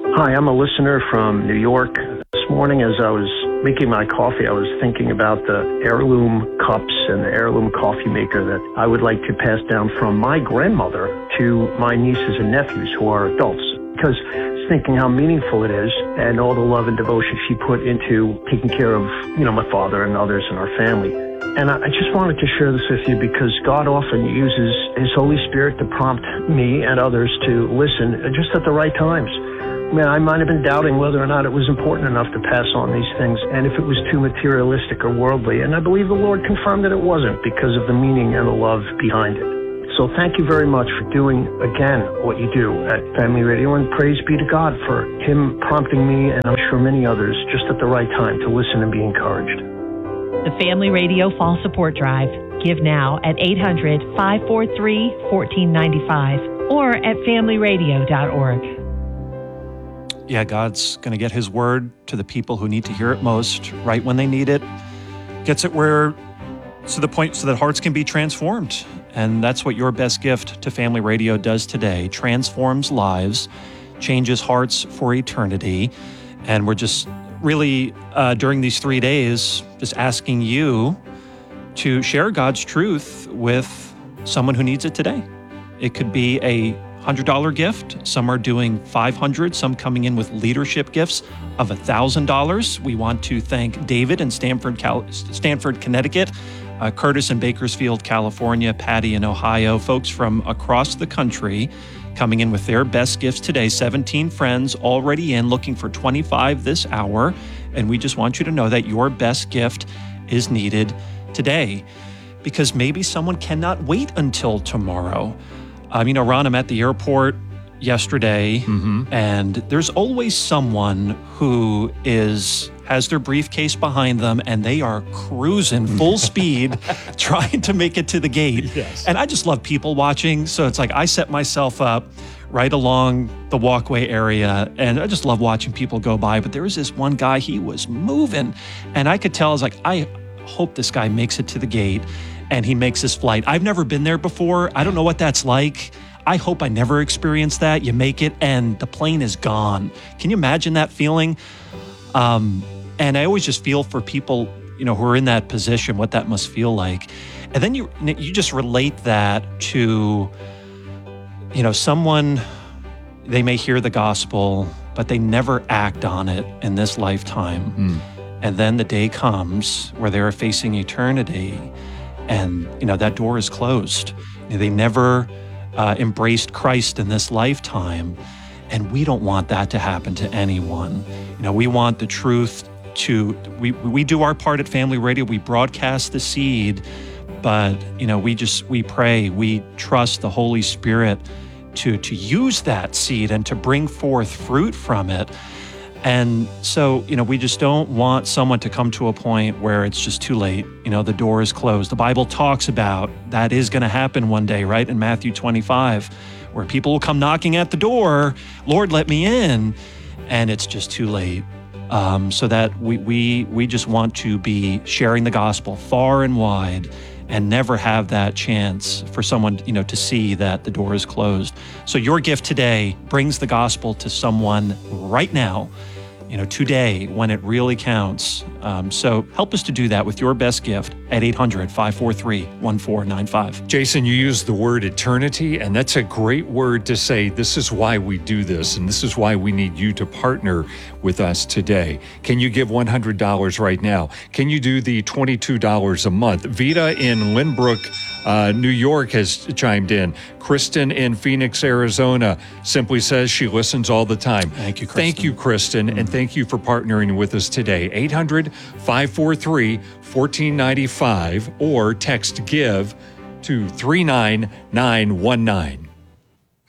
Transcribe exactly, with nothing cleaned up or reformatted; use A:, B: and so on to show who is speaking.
A: Hi, I'm a listener from New York. This morning as I was making my coffee, I was thinking about the heirloom cups and the heirloom coffee maker that I would like to pass down from my grandmother to my nieces and nephews who are adults. Because I was thinking how meaningful it is and all the love and devotion she put into taking care of, you know, my father and others in our family. And I just wanted to share this with you because God often uses His Holy Spirit to prompt me and others to listen just at the right times. I mean, I might have been doubting whether or not it was important enough to pass on these things and if it was too materialistic or worldly. And I believe the Lord confirmed that it wasn't because of the meaning and the love behind it. So thank you very much for doing, again, what you do at Family Radio. And praise be to God for Him prompting me, and I'm sure many others, just at the right time to listen and be encouraged.
B: The Family Radio Fall Support Drive. Give now at eight hundred, five four three, one four nine five or at family radio dot org.
C: Yeah, God's going to get His word to the people who need to hear it most, right when they need it. Gets it where, to the point so that hearts can be transformed. And that's what your best gift to Family Radio does today. Transforms lives, changes hearts for eternity. And we're just really, uh, during these three days, just asking you to share God's truth with someone who needs it today. It could be a one hundred dollars gift. Some are doing five hundred dollars, some coming in with leadership gifts of one thousand dollars. We want to thank David in Stamford, Cal- Stanford, Connecticut, uh, Curtis in Bakersfield, California, Patty in Ohio, folks from across the country coming in with their best gifts today. seventeen friends already in, looking for twenty-five this hour. And we just want you to know that your best gift is needed today because maybe someone cannot wait until tomorrow. Um, you know, Ron, I'm at the airport yesterday, mm-hmm. and there's always someone who is has their briefcase behind them, and they are cruising full speed, trying to make it to the gate.
D: Yes.
C: And I just love people watching, so it's like I set myself up right along the walkway area, and I just love watching people go by. But there was this one guy, he was moving, and I could tell, I was like, I hope this guy makes it to the gate. And he makes his flight. I've never been there before. I don't know what that's like. I hope I never experience that. You make it and the plane is gone. Can you imagine that feeling? Um, and I always just feel for people, you know, who are in that position, what that must feel like. And then you you just relate that to, you know, someone, they may hear the gospel, but they never act on it in this lifetime. Mm. And then the day comes where they're facing eternity. And, you know, that door is closed. They never uh, embraced Christ in this lifetime. And we don't want that to happen to anyone. You know, we want the truth to, we, we do our part at Family Radio. We broadcast the seed, but, you know, we just, we pray, we trust the Holy Spirit to, to use that seed and to bring forth fruit from it. And so, you know, we just don't want someone to come to a point where it's just too late. You know, the door is closed. The Bible talks about that is going to happen one day, right? In Matthew twenty-five, where people will come knocking at the door, Lord, let me in. And it's just too late. Um, so that we, we, we just want to be sharing the gospel far and wide and never have that chance for someone, you know, to see that the door is closed. So your gift today brings the gospel to someone right now, you know, today when it really counts. Um, so help us to do that with your best gift at eight hundred, five four three, one four nine five.
D: Jason, you used the word eternity, and that's a great word to say this is why we do this, and this is why we need you to partner with us today. Can you give one hundred dollars right now? Can you do the twenty-two dollars a month? Vita in Lynbrook, uh, New York has chimed in. Kristen in Phoenix, Arizona simply says she listens all the time.
C: Thank you, Kristen.
D: Thank you, Kristen, mm-hmm. and thank you for partnering with us today. eight hundred, five four three, one four nine five or text GIVE to three nine nine one nine.